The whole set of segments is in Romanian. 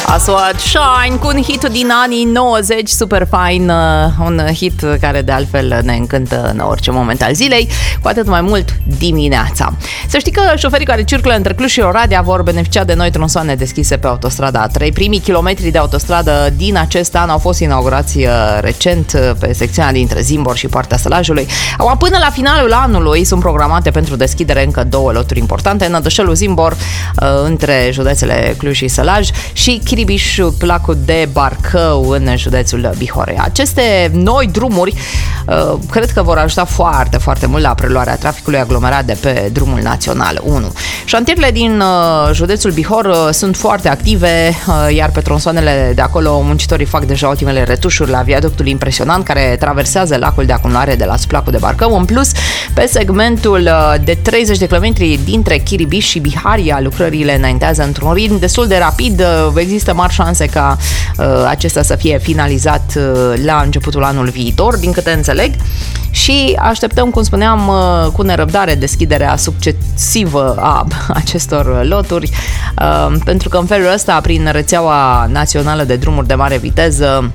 Aswad Shine cu un hit din anii 90, super fain, un hit care de altfel ne încântă în orice moment al zilei, cu atât mai mult dimineața. Să știi că șoferii care circulă între Cluj și Oradea vor beneficia de noi tronsoane deschise pe autostrada A3. Primii kilometri de autostradă din acest an au fost inaugurați recent pe secțiunea dintre Zimbor și Poarta Sălajului. Până la finalul anului sunt programate pentru deschidere încă două loturi importante, Nădășelul Zimbor între județele Cluj și Sălaj și Chiribiș, placul de Barcău în județul Bihor. Aceste noi drumuri cred că vor ajuta foarte, foarte mult la preluarea traficului aglomerat de pe drumul național 1. Șantierele din județul Bihor sunt foarte active, iar pe tronsoanele de acolo muncitorii fac deja ultimele retușuri la viaductul impresionant care traversează lacul de acumulare de la placul de Barcău. În plus, pe segmentul de 30 de kilometri dintre Chiribiș și Biharia, lucrările înaintează într-un ritm destul de rapid. Există mari șanse ca acesta să fie finalizat la începutul anului viitor, din câte înțeleg, și așteptăm, cum spuneam, cu nerăbdare deschiderea succesivă a acestor loturi, pentru că în felul ăsta, prin rețeaua națională de drumuri de mare viteză,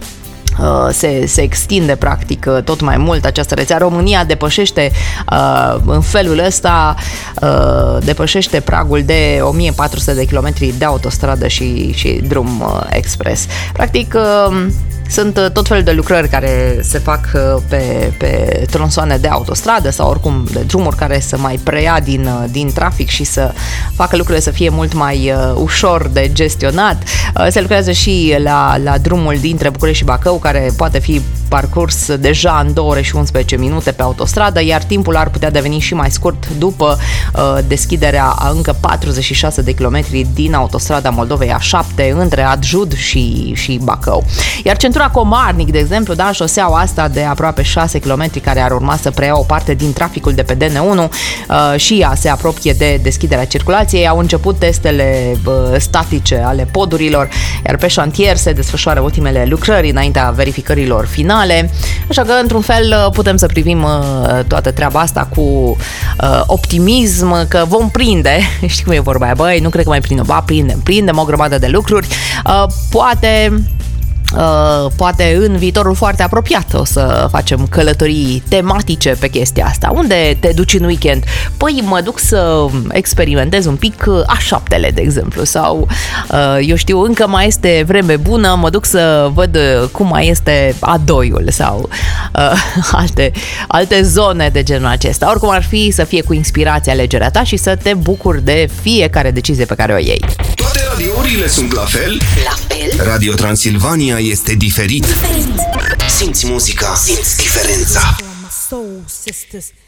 se extinde practic tot mai mult această rețea. România depășește în felul ăsta depășește pragul de 1400 de kilometri de autostradă și drum expres. Practic sunt tot felul de lucrări care se fac pe tronsoane de autostradă sau oricum de drumuri care să mai preia din trafic și să facă lucrurile să fie mult mai ușor de gestionat. Se lucrează și la drumul dintre București și Bacău, care poate fi parcurs deja în 2 ore și 11 minute pe autostradă, iar timpul ar putea deveni și mai scurt după deschiderea a încă 46 de kilometri din autostrada Moldovei A7 între Adjud și Bacău. Iar centura Comarnic, de exemplu, șoseaua asta de aproape 6 km care ar urma să preia o parte din traficul de pe DN1 și ea se apropie de deschiderea circulației. Au început testele statice ale podurilor, iar pe șantier se desfășoară ultimele lucrări înaintea verificărilor finale, așa că într-un fel putem să privim toată treaba asta cu optimism că vom prinde. Știi cum e vorba aia, băi, nu cred că mai prindem o grămadă de lucruri, poate în viitorul foarte apropiat o să facem călătorii tematice pe chestia asta. Unde te duci în weekend? Păi mă duc să experimentez un pic A7-le, de exemplu, sau eu știu, încă mai este vreme bună, mă duc să văd cum mai este A2-ul sau alte zone de genul acesta. Oricum ar fi, să fie cu inspirație alegerea ta și să te bucuri de fiecare decizie pe care o iei. Toate radiourile sunt la fel? La fel? Radio Transilvania este diferit. Diferit. Simți muzica, simți diferența.